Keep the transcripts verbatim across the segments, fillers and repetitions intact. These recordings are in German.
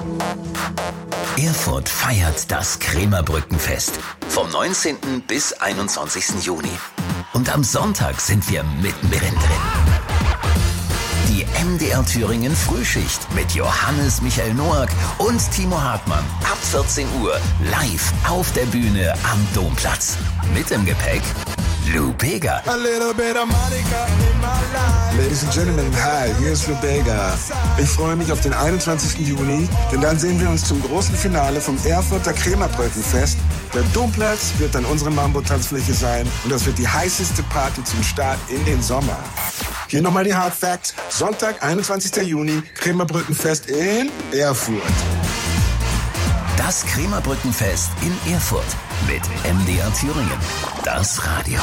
Erfurt feiert das Krämerbrückenfest vom neunzehnten bis einundzwanzigsten Juni. Und am Sonntag sind wir mittendrin drin. Die M D R Thüringen Frühschicht mit Johannes Michael Noack und Timo Hartmann ab vierzehn Uhr live auf der Bühne am Domplatz. Mit im Gepäck Lou Bega. Ladies and Gentlemen, hi, hier ist Lou Bega. Ich freue mich auf den einundzwanzigsten Juni, denn dann sehen wir uns zum großen Finale vom Erfurter Krämerbrückenfest. Der Domplatz wird dann unsere Mambo-Tanzfläche sein und das wird die heißeste Party zum Start in den Sommer. Hier nochmal die Hard Facts. Sonntag, einundzwanzigsten Juni, Krämerbrückenfest in Erfurt. Das Krämerbrückenfest in Erfurt mit M D R Thüringen. Das Radio.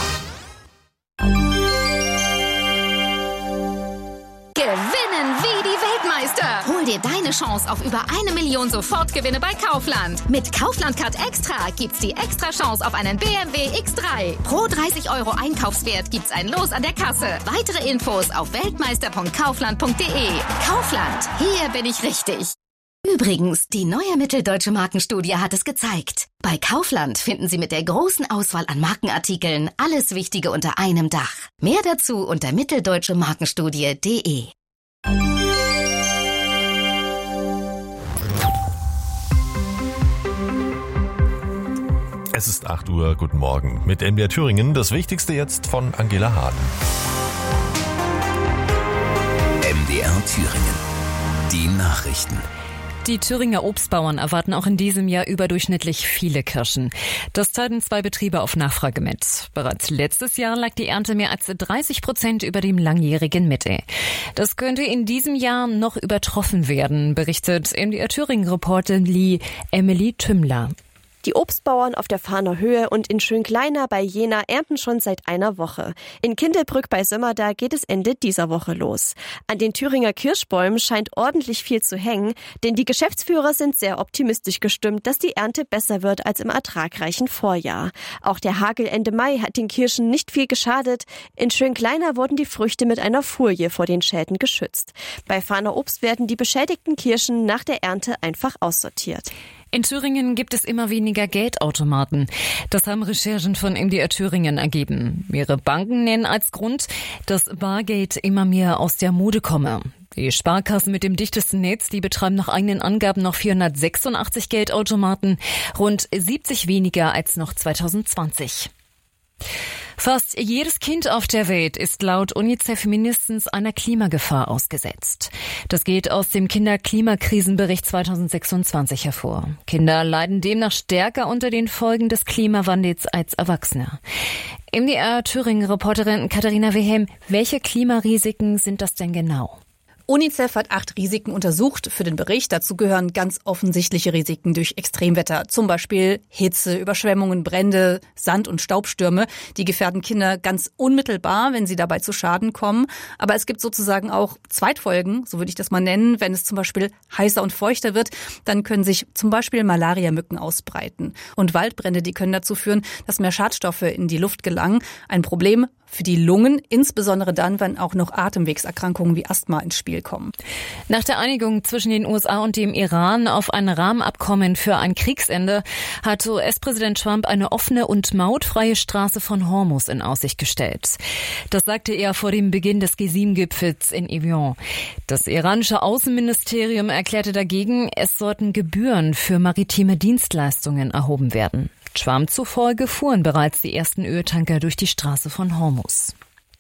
Gewinnen wie die Weltmeister. Hol dir deine Chance auf über eine Million Sofortgewinne bei Kaufland. Mit Kaufland Card Extra gibt's die extra Chance auf einen B M W X drei. Pro dreißig Euro Einkaufswert gibt's ein Los an der Kasse. Weitere Infos auf weltmeister punkt kaufland punkt de. Kaufland, hier bin ich richtig. Übrigens, die neue Mitteldeutsche Markenstudie hat es gezeigt. Bei Kaufland finden Sie mit der großen Auswahl an Markenartikeln alles Wichtige unter einem Dach. Mehr dazu unter mitteldeutsche markenstudie punkt de. Es ist acht Uhr, guten Morgen. Mit M D R Thüringen, das Wichtigste jetzt von Angela Hahn. M D R Thüringen. Die Nachrichten. Die Thüringer Obstbauern erwarten auch in diesem Jahr überdurchschnittlich viele Kirschen. Das teilten zwei Betriebe auf Nachfrage mit. Bereits letztes Jahr lag die Ernte mehr als dreißig Prozent über dem langjährigen Mittel. Das könnte in diesem Jahr noch übertroffen werden, berichtet M D R Thüringen-Reporterin Emily Tümmler. Die Obstbauern auf der Fahner Höhe und in Schönkleiner bei Jena ernten schon seit einer Woche. In Kindelbrück bei Sömmerda geht es Ende dieser Woche los. An den Thüringer Kirschbäumen scheint ordentlich viel zu hängen, denn die Geschäftsführer sind sehr optimistisch gestimmt, dass die Ernte besser wird als im ertragreichen Vorjahr. Auch der Hagel Ende Mai hat den Kirschen nicht viel geschadet. In Schönkleiner wurden die Früchte mit einer Folie vor den Schäden geschützt. Bei Fahner Obst werden die beschädigten Kirschen nach der Ernte einfach aussortiert. In Thüringen gibt es immer weniger Geldautomaten. Das haben Recherchen von M D R Thüringen ergeben. Mehrere Banken nennen als Grund, dass Bargeld immer mehr aus der Mode komme. Die Sparkassen mit dem dichtesten Netz, die betreiben nach eigenen Angaben noch vierhundertsechsundachtzig Geldautomaten, rund siebzig weniger als noch zweitausendzwanzig. Fast jedes Kind auf der Welt ist laut UNICEF mindestens einer Klimagefahr ausgesetzt. Das geht aus dem Kinder-Klimakrisenbericht zweitausendsechsundzwanzig hervor. Kinder leiden demnach stärker unter den Folgen des Klimawandels als Erwachsene. M D R Thüringen-Reporterin Katharina Wilhelm, welche Klimarisiken sind das denn genau? UNICEF hat acht Risiken untersucht für den Bericht. Dazu gehören ganz offensichtliche Risiken durch Extremwetter. Zum Beispiel Hitze, Überschwemmungen, Brände, Sand- und Staubstürme. Die gefährden Kinder ganz unmittelbar, wenn sie dabei zu Schaden kommen. Aber es gibt sozusagen auch Zweitfolgen, so würde ich das mal nennen. Wenn es zum Beispiel heißer und feuchter wird, dann können sich zum Beispiel Malariamücken ausbreiten. Und Waldbrände, die können dazu führen, dass mehr Schadstoffe in die Luft gelangen. Ein Problem für die Lungen, insbesondere dann, wenn auch noch Atemwegserkrankungen wie Asthma ins Spiel kommen. Nach der Einigung zwischen den U S A und dem Iran auf ein Rahmenabkommen für ein Kriegsende hat U S-Präsident Trump eine offene und mautfreie Straße von Hormuz in Aussicht gestellt. Das sagte er vor dem Beginn des G sieben Gipfels in Evian. Das iranische Außenministerium erklärte dagegen, es sollten Gebühren für maritime Dienstleistungen erhoben werden. Trump zufolge fuhren bereits die ersten Öltanker durch die Straße von Hormuz.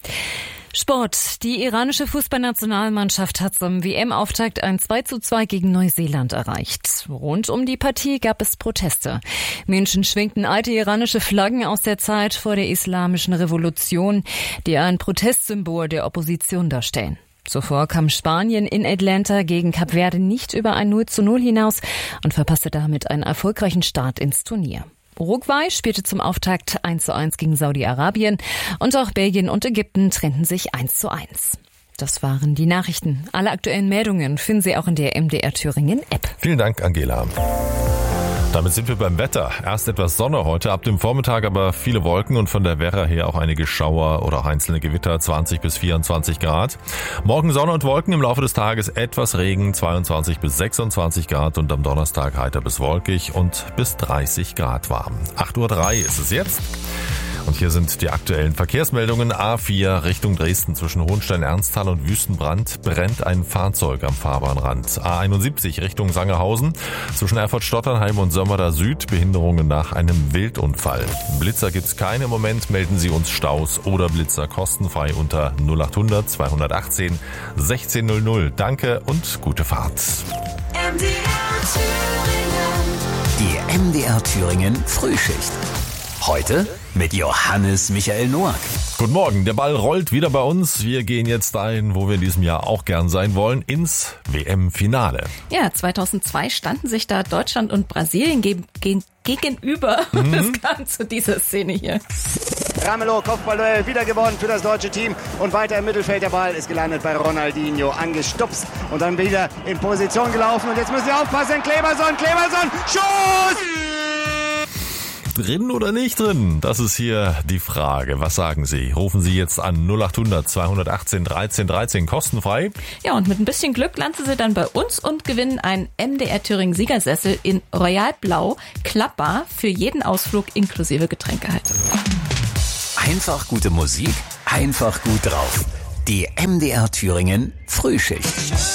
Sport. Die iranische Fußballnationalmannschaft hat zum W M-Auftakt ein zwei zu zwei gegen Neuseeland erreicht. Rund um die Partie gab es Proteste. Menschen schwingten alte iranische Flaggen aus der Zeit vor der islamischen Revolution, die ein Protestsymbol der Opposition darstellen. Zuvor kam Spanien in Atlanta gegen Kap Verde nicht über ein null zu null hinaus und verpasste damit einen erfolgreichen Start ins Turnier. Uruguay spielte zum Auftakt eins zu eins gegen Saudi-Arabien und auch Belgien und Ägypten trennten sich eins zu eins. Das waren die Nachrichten. Alle aktuellen Meldungen finden Sie auch in der M D R Thüringen App. Vielen Dank, Angela. Damit sind wir beim Wetter. Erst etwas Sonne heute, ab dem Vormittag aber viele Wolken und von der Werra her auch einige Schauer oder auch einzelne Gewitter, zwanzig bis vierundzwanzig Grad. Morgen Sonne und Wolken, im Laufe des Tages etwas Regen, zweiundzwanzig bis sechsundzwanzig Grad und am Donnerstag heiter bis wolkig und bis dreißig Grad warm. acht Uhr drei ist es jetzt. Und hier sind die aktuellen Verkehrsmeldungen. A vier Richtung Dresden zwischen Hohenstein-Ernsthal und Wüstenbrand brennt ein Fahrzeug am Fahrbahnrand. A einundsiebzig Richtung Sangerhausen zwischen Erfurt-Stotternheim und Sömmerda Süd Behinderungen nach einem Wildunfall. Blitzer gibt's keine im Moment, melden Sie uns Staus oder Blitzer kostenfrei unter null acht hundert zweihundertachtzehn sechzehn null null. Danke und gute Fahrt. Die M D R Thüringen Frühschicht. Heute mit Johannes Michael Noack. Guten Morgen, der Ball rollt wieder bei uns. Wir gehen jetzt dahin, wo wir in diesem Jahr auch gern sein wollen, ins W M-Finale. Ja, zweitausendzwei standen sich da Deutschland und Brasilien ge- ge- gegenüber. Mhm. Und es kam zu dieser Szene hier. Ramelow, Kopfballduell, wieder gewonnen für das deutsche Team. Und weiter im Mittelfeld, der Ball ist gelandet bei Ronaldinho, angestupst und dann wieder in Position gelaufen. Und jetzt müssen Sie aufpassen, Kleberson, Kleberson, Schuss! Drin oder nicht drin? Das ist hier die Frage. Was sagen Sie? Rufen Sie jetzt an null acht hundert zweihundertachtzehn dreizehn dreizehn kostenfrei. Ja, und mit ein bisschen Glück landen Sie dann bei uns und gewinnen einen M D R Thüringen Siegersessel in Royal Blau, klappbar für jeden Ausflug inklusive Getränkehalter. Einfach gute Musik, einfach gut drauf. Die M D R Thüringen Frühschicht.